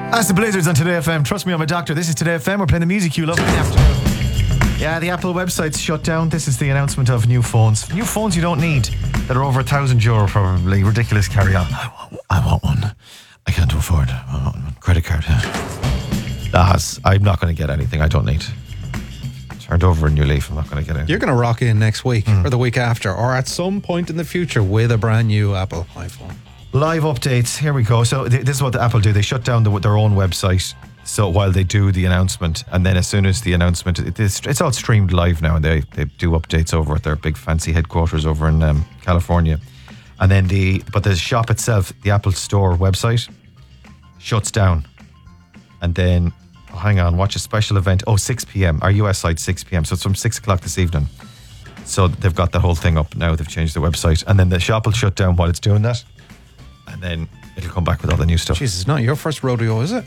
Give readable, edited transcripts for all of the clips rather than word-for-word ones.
That's the Blizzards on Today FM. Trust me, I'm a doctor. This is Today FM. We're playing the music you love in the afternoon. Yeah, the Apple website's shut down. This is the announcement of new phones. New phones you don't need that are over €1,000 probably. Ridiculous carry on. I want one. I can't afford it. I want one. Credit card, yeah. I'm not going to get anything I don't need. Turned over a new leaf. I'm not going to get anything. You're going to rock in next week or the week after or at some point in the future with a brand new Apple iPhone. Live updates. Here we go. So this is what the Apple do. They shut down their own website. So while they do the announcement, and then as soon as the announcement, it's all streamed live now, and they do updates over at their big fancy headquarters over in California. And then the shop itself, the Apple Store website, shuts down. And then, hang on, watch a special event. 6 p.m. Our US site, 6 p.m. So it's from 6 o'clock this evening. So they've got the whole thing up now. They've changed the website. And then the shop will shut down while it's doing that. And then it'll come back with all the new stuff. Jeez, it's not your first rodeo, is it?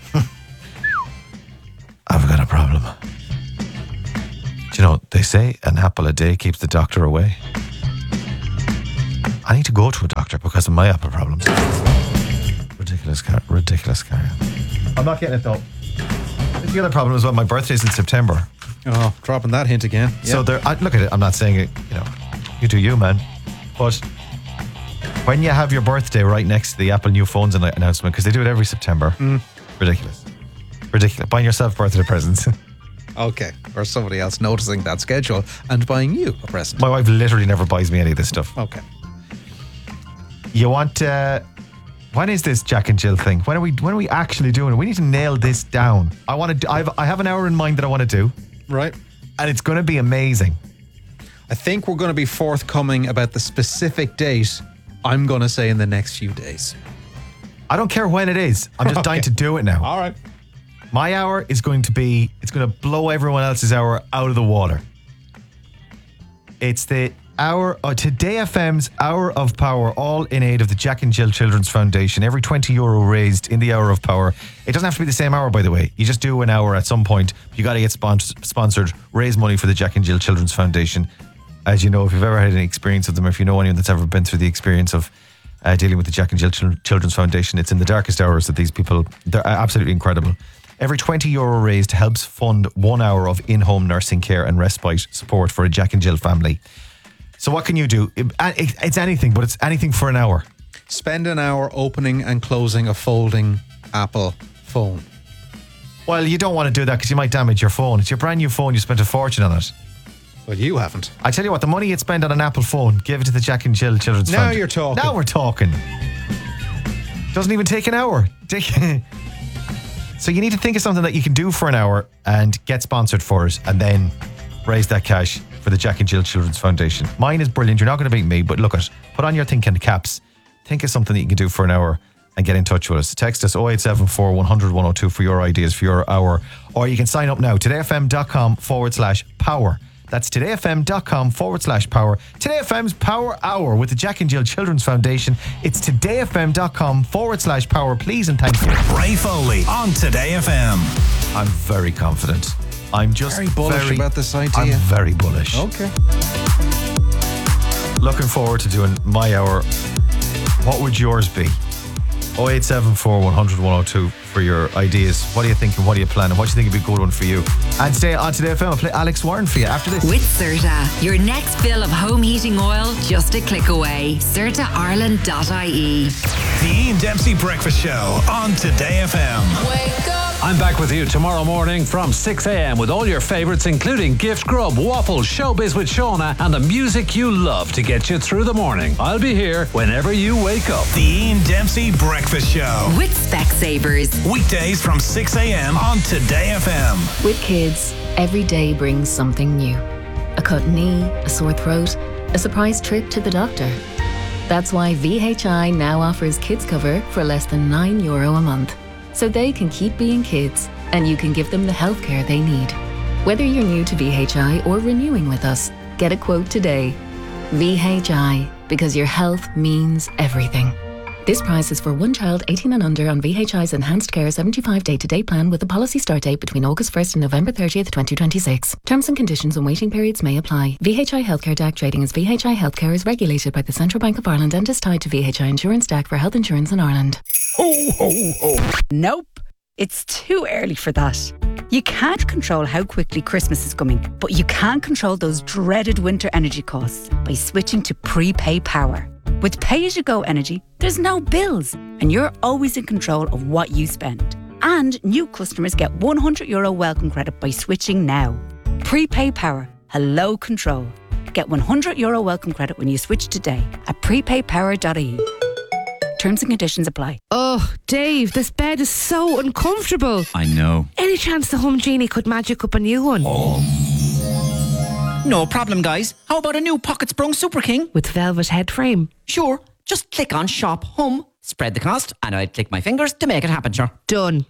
I've got a problem. Do you know, they say an apple a day keeps the doctor away. I need to go to a doctor because of my apple problems. Ridiculous carry. I'm not getting it though. The other problem is my birthday's in September. Oh, dropping that hint again. Yep. So look at it. I'm not saying it, you do you, man. But when you have your birthday right next to the Apple new phones announcement, because they do it every September, ridiculous. Buying yourself birthday presents. Okay. Or somebody else noticing that schedule and buying you a present. My wife literally never buys me any of this stuff. Okay. You want... when is this Jack and Jill thing? When are we actually doing it? We need to nail this down. I have an hour in mind that I want to do. Right. And it's going to be amazing. I think we're going to be forthcoming about the specific date. I'm going to say in the next few days. I don't care when it is. I'm just dying to do it now. All right. My hour is going to blow everyone else's hour out of the water. It's the hour, Today FM's Hour of Power, all in aid of the Jack and Jill Children's Foundation. Every €20 raised in the Hour of Power. It doesn't have to be the same hour, by the way. You just do an hour at some point. You got to get sponsored, raise money for the Jack and Jill Children's Foundation. As you know, if you've ever had any experience of them, if you know anyone that's ever been through the experience of dealing with the Jack and Jill Children's Foundation, it's in the darkest hours that these people, they're absolutely incredible. Every €20 raised helps fund 1 hour of in-home nursing care and respite support for a Jack and Jill family. So what can you do? It's anything, but it's anything for an hour. Spend an hour opening and closing a folding Apple phone. Well, you don't want to do that because you might damage your phone. It's your brand new phone. You spent a fortune on it. Well, you haven't. I tell you what, the money you'd spend on an Apple phone, give it to the Jack and Jill Children's Fund. Now you're talking. Now we're talking. Doesn't even take an hour. So you need to think of something that you can do for an hour and get sponsored for it and then raise that cash for the Jack and Jill Children's Foundation. Mine is brilliant. You're not going to beat me, but look put on your thinking caps. Think of something that you can do for an hour and get in touch with us. Text us 0874 100 102 for your ideas for your hour. Or you can sign up now, todayfm.com/power. That's todayfm.com/power. Today FM's Power Hour with the Jack and Jill Children's Foundation. It's todayfm.com/power. Please and thank you. Ray Foley on Today FM. I'm very confident. I'm just very bullish about this idea. I'm very bullish. Okay. Looking forward to doing my hour. What would yours be? 0874 100 102 for your ideas. What are you thinking? What are you planning? What do you think would be a good one for you? And stay on Today FM. I'll play Alex Warren for you after this. With Certa, your next bill of home heating oil just a click away. CertaIreland.ie. The Ian Dempsey Breakfast Show on Today FM. Wake up. I'm back with you tomorrow morning from 6 a.m. with all your favourites, including Gift Grub, Waffles, Showbiz with Shauna, and the music you love to get you through the morning. I'll be here whenever you wake up. The Ian Dempsey Breakfast Show. With Specsavers. Weekdays from 6 a.m. on Today FM. With kids, every day brings something new. A cut knee, a sore throat, a surprise trip to the doctor. That's why VHI now offers kids cover for less than €9 a month. So they can keep being kids and you can give them the healthcare they need. Whether you're new to VHI or renewing with us, get a quote today. VHI, because your health means everything. This price is for one child 18 and under on VHI's Enhanced Care 75 day-to-day plan with a policy start date between August 1st and November 30th, 2026. Terms and conditions and waiting periods may apply. VHI Healthcare DAC trading as VHI Healthcare is regulated by the Central Bank of Ireland and is tied to VHI Insurance DAC for health insurance in Ireland. Ho, ho, ho. Nope. It's too early for that. You can't control how quickly Christmas is coming, but you can control those dreaded winter energy costs by switching to prepay power. With pay-as-you-go energy, there's no bills, and you're always in control of what you spend. And new customers get €100 welcome credit by switching now. Prepay power. Hello control. Get €100 welcome credit when you switch today at prepaypower.ie. Terms and conditions apply. Oh, Dave, this bed is so uncomfortable. I know. Any chance the Home Genie could magic up a new one? No problem, guys. How about a new Pocket Sprung Super King? With velvet head frame? Sure. Just click on Shop Home, spread the cost, and I'd click my fingers to make it happen, sure. Done.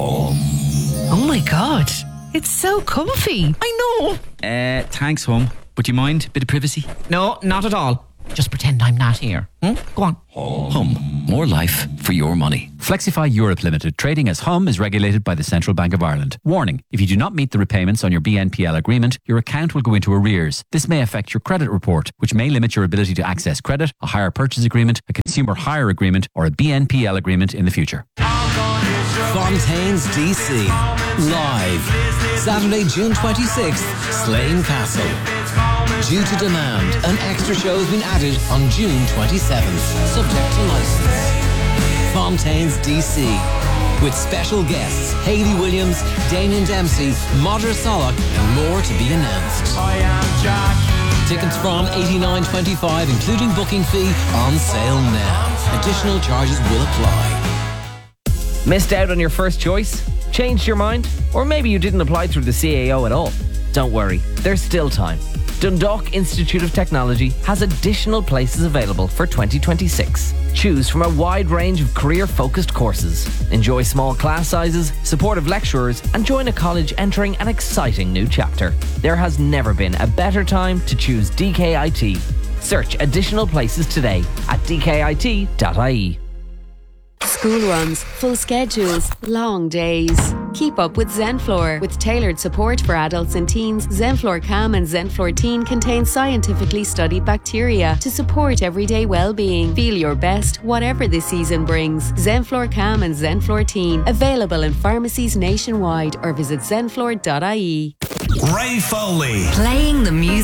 Oh my God. It's so comfy. I know. Thanks, Home. But do you mind a bit of privacy? No, not at all. Just pretend I'm not here. Go on. Hum. More life for your money. Flexify Europe Limited, trading as Hum, is regulated by the Central Bank of Ireland. Warning, if you do not meet the repayments on your BNPL agreement, your account will go into arrears. This may affect your credit report, which may limit your ability to access credit, a hire purchase agreement, a consumer hire agreement, or a BNPL agreement in the future. Fontaine's DC. Live. Saturday, June 26th, Slane Castle. Due to demand, an extra show has been added on June 27th, subject to license. Fontaine's DC. With special guests Hayley Williams, Damien Dempsey, Modra Solak, and more to be announced. Tickets from $89.25, including booking fee, on sale now. Additional charges will apply. Missed out on your first choice? Changed your mind? Or maybe you didn't apply through the CAO at all? Don't worry, there's still time. Dundalk Institute of Technology has additional places available for 2026. Choose from a wide range of career-focused courses. Enjoy small class sizes, supportive lecturers, and join a college entering an exciting new chapter. There has never been a better time to choose DKIT. Search additional places today at dkit.ie. School runs, full schedules, long days. Keep up with Zenflor. With tailored support for adults and teens, Zenflor Calm and Zenflor Teen contain scientifically studied bacteria to support everyday well-being. Feel your best, whatever the season brings. Zenflor Calm and Zenflor Teen. Available in pharmacies nationwide or visit zenflor.ie. Ray Foley. Playing the music